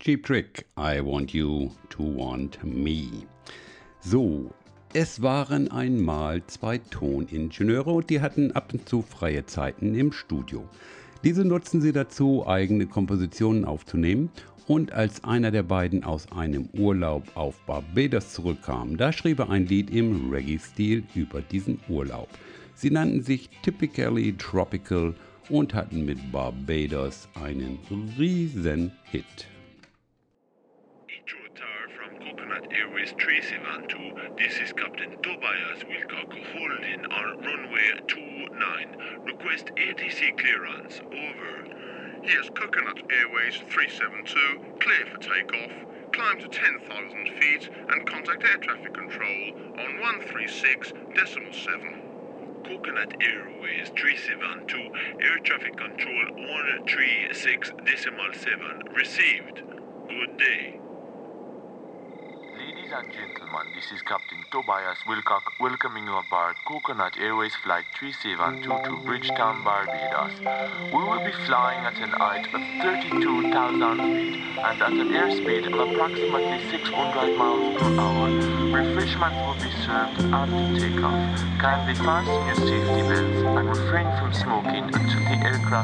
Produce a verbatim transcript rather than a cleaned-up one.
Cheap Trick, I Want You to Want Me. So, es waren einmal zwei Toningenieure und die hatten ab und zu freie Zeiten im Studio. Diese nutzten sie dazu, eigene Kompositionen aufzunehmen, und als einer der beiden aus einem Urlaub auf Barbados zurückkam, da schrieb er ein Lied im Reggae-Stil über diesen Urlaub. Sie nannten sich Typically Tropical und hatten mit Barbados einen riesen Hit. Coconut Airways three seven two, this is Captain Tobias Wilcock holding on runway two nine. Request A T C clearance, over. Here's Coconut Airways three seven two, clear for takeoff. Climb to ten thousand feet and contact air traffic control on one three six decimal seven. Coconut Airways three seven two, air traffic control one three six decimal seven, received. Good day. Ladies and gentlemen, this is Captain Tobias Wilcock welcoming you aboard Coconut Airways Flight three seven two to Bridgetown, Barbados. We will be flying at an height of thirty-two thousand feet and at an airspeed of approximately six hundred miles per hour. Refreshments will be served after takeoff. Kindly fasten your safety belts and refrain from smoking until the aircraft